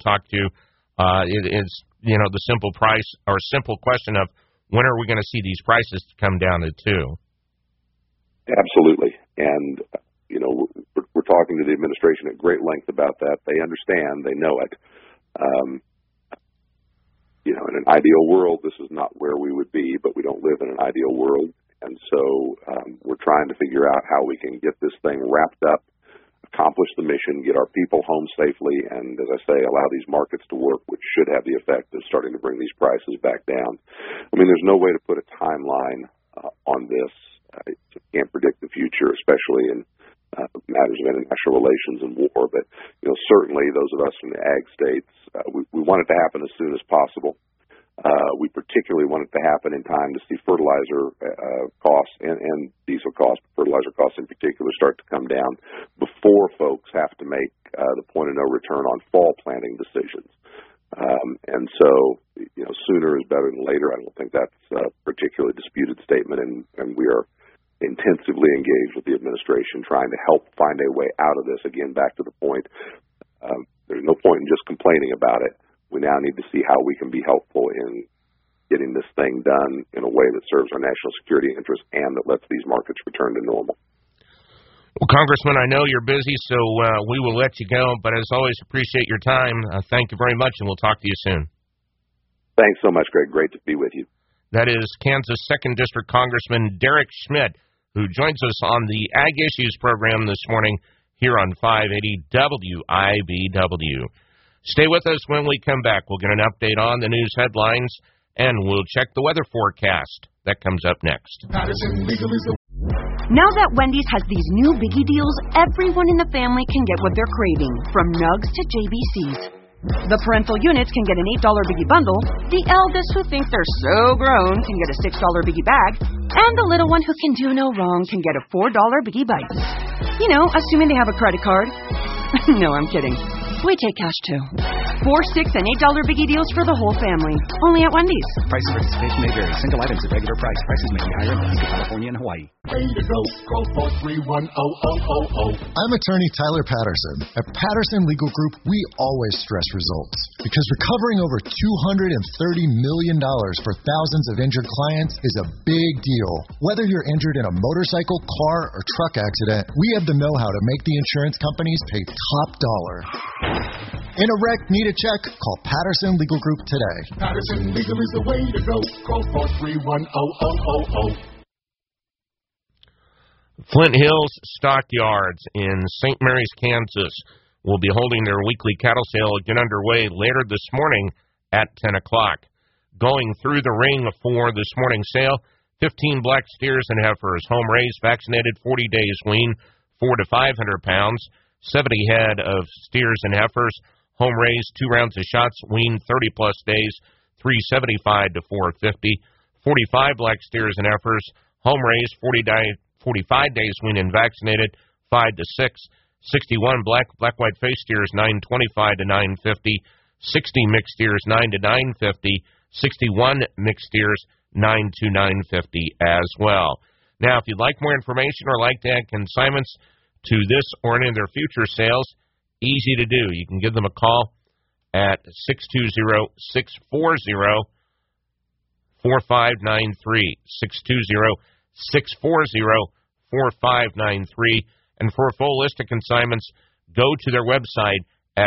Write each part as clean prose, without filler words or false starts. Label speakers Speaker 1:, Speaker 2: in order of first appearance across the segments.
Speaker 1: talk to. It's, the simple price or simple question of when are we going to see these prices come down to 2?
Speaker 2: Absolutely. And, we're talking to the administration at great length about that. They understand. They know it. In an ideal world, this is not where we would be, but we don't live in an ideal world. And so we're trying to figure out how we can get this thing wrapped up, accomplish the mission, get our people home safely, and, as I say, allow these markets to work, which should have the effect of starting to bring these prices back down. I mean, there's no way to put a timeline on this. You can't predict the future, especially in matters of international relations and war. But, certainly those of us from the ag states, we want it to happen as soon as possible. We particularly want it to happen in time to see fertilizer costs and diesel costs, fertilizer costs in particular, start to come down before folks have to make the point of no return on fall planting decisions. And so, sooner is better than later. I don't think that's a particularly disputed statement, and we are intensively engaged with the administration trying to help find a way out of this. Again, back to the point, there's no point in just complaining about it. We now need to see how we can be helpful in getting this thing done in a way that serves our national security interests and that lets these markets return to normal.
Speaker 1: Well, Congressman, I know you're busy, so we will let you go. But as always, appreciate your time. Thank you very much, and we'll talk to you soon.
Speaker 2: Thanks so much, Greg. Great to be with you.
Speaker 1: That is Kansas 2nd District Congressman Derek Schmidt, who joins us on the Ag Issues program this morning here on 580 WIBW. Stay with us when we come back. We'll get an update on the news headlines, and we'll check the weather forecast. That comes up next.
Speaker 3: Now that Wendy's has these new biggie deals, everyone in the family can get what they're craving, from nugs to JBCs. The parental units can get an $8 biggie bundle, the eldest who thinks they're so grown can get a $6 biggie bag, and the little one who can do no wrong can get a $4 biggie bites. Assuming they have a credit card. No, I'm kidding. We take cash too. $4, $6, and $8 biggie deals for the whole family. Only at Wendy's.
Speaker 4: Price and participation may vary. Single items at regular price. Prices may be higher in Alaska, California, and Hawaii.
Speaker 5: Ready to go. Call 431-0000.
Speaker 6: I'm attorney Tyler Patterson. At Patterson Legal Group, we always stress results. Because recovering over $230 million for thousands of injured clients is a big deal. Whether you're injured in a motorcycle, car, or truck accident, we have the know-how to make the insurance companies pay top dollar. In a wreck, need a check? Call Patterson Legal Group today.
Speaker 5: Patterson Legal is the way to go. Call 431-0000.
Speaker 1: Flint Hills Stockyards in St. Mary's, Kansas, will be holding their weekly cattle sale get underway later this morning at 10 o'clock. Going through the ring for this morning's sale, 15 black steers and heifers, home raised, vaccinated, 40 days wean, 400 to 500 pounds. 70 head of steers and heifers, home raised, 2 rounds of shots, weaned 30-plus days, 375 to 450. 45 black steers and heifers, home raised, 45 days weaned and vaccinated, 5 to 6. 61 black-white face steers, 925 to 950. 60 mixed steers, 9 to 950. 61 mixed steers, 9 to 950 as well. Now, if you'd like more information or like to add consignments to this or any of their future sales, easy to do. You can give them a call at 620-640-4593, 620-640-4593. And for a full list of consignments, go to their website at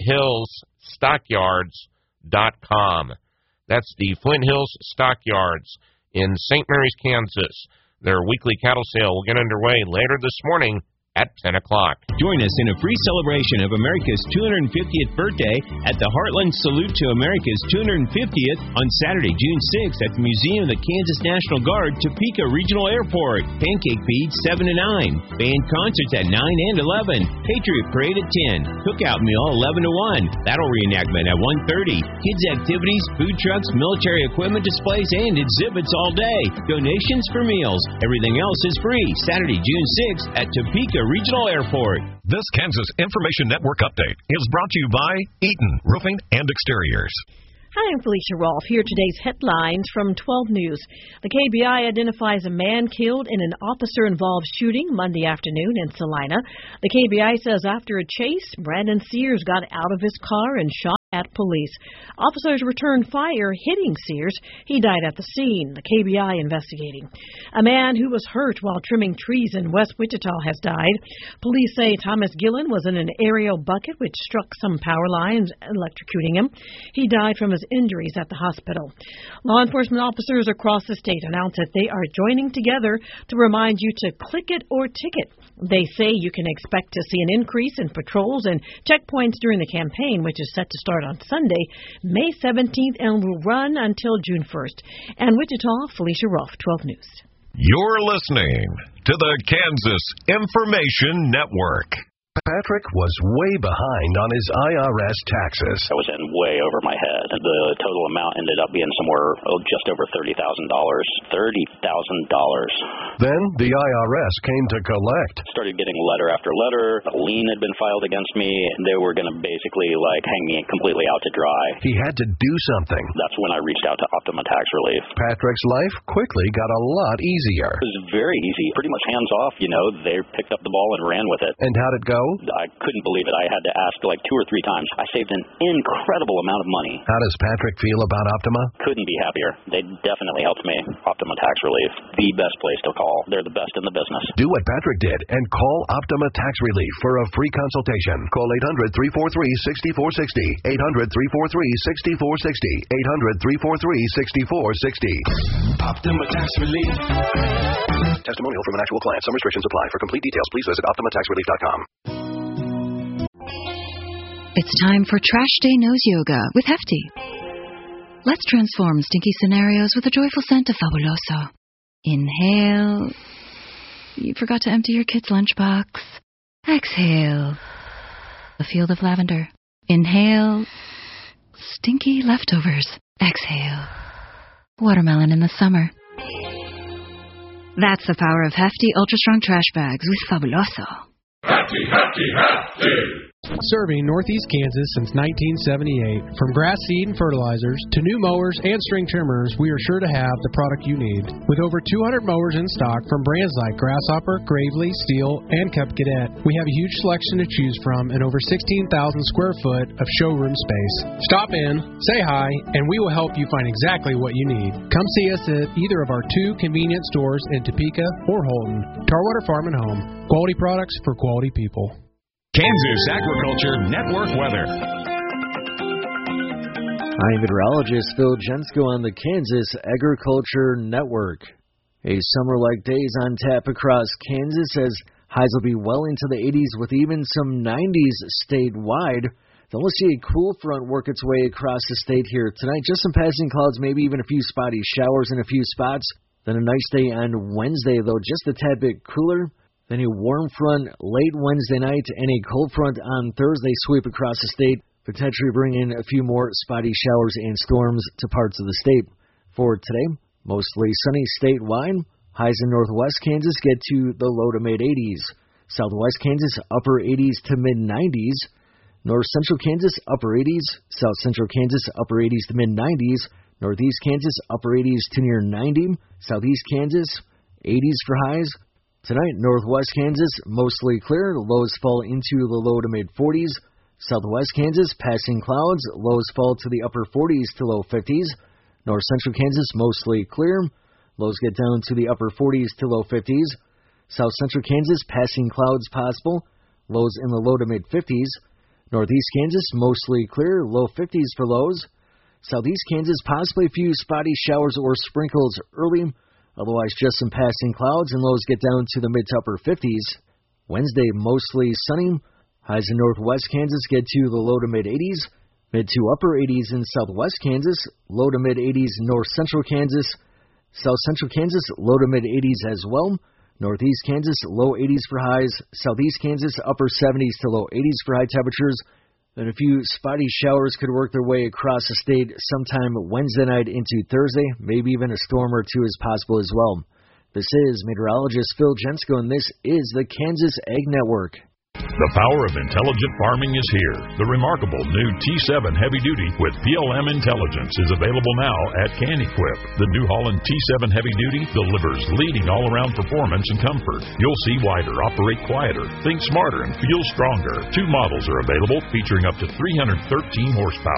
Speaker 1: FlintHillsStockyards.com. That's the Flint Hills Stockyards in St. Mary's, Kansas. Their weekly cattle sale will get underway later this morning at 10 o'clock.
Speaker 7: Join us in a free celebration of America's 250th birthday at the Heartland Salute to America's 250th on Saturday, June 6th at the Museum of the Kansas National Guard, Topeka Regional Airport. Pancake feed 7 to 9. Band concerts at 9 and 11. Patriot Parade at 10. Cookout meal 11 to 1. Battle reenactment at 1:30. Kids activities, food trucks, military equipment displays, and exhibits all day. Donations for meals. Everything else is free. Saturday, June 6th at Topeka Regional Airport.
Speaker 8: This Kansas Information Network update is brought to you by Eaton Roofing and Exteriors.
Speaker 9: Hi, I'm Felicia Rolfe. Here are today's headlines from 12 News. The KBI identifies a man killed in an officer-involved shooting Monday afternoon in Salina. The KBI says after a chase, Brandon Sears got out of his car and shot at police. Officers returned fire, hitting Sears. He died at the scene. The KBI investigating. A man who was hurt while trimming trees in West Wichita has died. Police say Thomas Gillen was in an aerial bucket which struck some power lines, electrocuting him. He died from his injuries at the hospital. Law enforcement officers across the state announced that they are joining together to remind you to click it or ticket. They say you can expect to see an increase in patrols and checkpoints during the campaign, which is set to start on Sunday, May 17th, and will run until June 1st. And Wichita, Felicia Ruff, 12 News.
Speaker 8: You're listening to the Kansas Information Network.
Speaker 10: Patrick was way behind on his IRS taxes.
Speaker 11: I was in way over my head. The total amount ended up being somewhere just over $30,000. $30,000.
Speaker 10: Then the IRS came to collect.
Speaker 11: Started getting letter after letter. A lien had been filed against me. They were going to basically hang me completely out to dry.
Speaker 10: He had to do something.
Speaker 11: That's when I reached out to Optima Tax Relief.
Speaker 10: Patrick's life quickly got a lot easier.
Speaker 11: It was very easy. Pretty much hands off. They picked up the ball and ran with it.
Speaker 10: And how'd it go?
Speaker 11: I couldn't believe it. I had to ask 2 or 3 times. I saved an incredible amount of money.
Speaker 10: How does Patrick feel about Optima?
Speaker 11: Couldn't be happier. They definitely helped me. Optima Tax Relief, the best place to call. They're the best in the business.
Speaker 10: Do what Patrick did and call Optima Tax Relief for a free consultation. Call 800-343-6460. 800-343-6460. 800-343-6460.
Speaker 5: Optima Tax Relief.
Speaker 10: Testimonial from an actual client. Some restrictions apply. For complete details, please visit OptimaTaxRelief.com.
Speaker 12: It's time for Trash Day Nose Yoga with Hefty. Let's transform stinky scenarios with a joyful scent of Fabuloso. Inhale. You forgot to empty your kid's lunchbox. Exhale. A field of lavender. Inhale. Stinky leftovers. Exhale. Watermelon in the summer. That's the power of Hefty Ultra Strong Trash Bags with Fabuloso.
Speaker 5: Hefty, Hefty, Hefty.
Speaker 13: Serving Northeast Kansas since 1978. From grass seed and fertilizers to new mowers and string trimmers, we are sure to have the product you need. With over 200 mowers in stock from brands like Grasshopper, Gravely, Steel, and Cub Cadet, we have a huge selection to choose from and over 16,000 square foot of showroom space. Stop in, say hi, and we will help you find exactly what you need. Come see us at either of our 2 convenient stores in Topeka or Holton. Tarwater Farm and Home. Quality products for quality people.
Speaker 8: Kansas Agriculture Network weather.
Speaker 14: I'm meteorologist Phil Jensko on the Kansas Agriculture Network. A summer-like days on tap across Kansas as highs will be well into the 80s with even some 90s statewide. Then we'll see a cool front work its way across the state here tonight. Just some passing clouds, maybe even a few spotty showers in a few spots. Then a nice day on Wednesday, though just a tad bit cooler. Then a warm front late Wednesday night and a cold front on Thursday sweep across the state, potentially bringing a few more spotty showers and storms to parts of the state. For today, mostly sunny statewide. Highs in northwest Kansas get to the low to mid-80s. Southwest Kansas, upper 80s to mid-90s. North central Kansas, upper 80s. South central Kansas, upper 80s to mid-90s. Northeast Kansas, upper 80s to near 90. Southeast Kansas, 80s for highs. Tonight, northwest Kansas, mostly clear. Lows fall into the low to mid-40s. Southwest Kansas, passing clouds. Lows fall to the upper 40s to low 50s. North central Kansas, mostly clear. Lows get down to the upper 40s to low 50s. South central Kansas, passing clouds possible. Lows in the low to mid-50s. Northeast Kansas, mostly clear. Low 50s for lows. Southeast Kansas, possibly a few spotty showers or sprinkles early. Otherwise, just some passing clouds, and lows get down to the mid to upper 50s. Wednesday, mostly sunny. Highs in northwest Kansas get to the low to mid-80s. Mid to upper 80s in southwest Kansas. Low to mid-80s north central Kansas. South central Kansas, low to mid-80s as well. Northeast Kansas, low 80s for highs. Southeast Kansas, upper 70s to low 80s for high temperatures. Then a few spotty showers could work their way across the state sometime Wednesday night into Thursday. Maybe even a storm or two is possible as well. This is meteorologist Phil Jensko, and this is the Kansas Ag Network.
Speaker 8: The power of intelligent farming is here. The remarkable new T7 Heavy Duty with PLM Intelligence is available now at Can-Equip. The New Holland T7 Heavy Duty delivers leading all-around performance and comfort. You'll see wider, operate quieter, think smarter, and feel stronger. 2 models are available featuring up to 313 horsepower.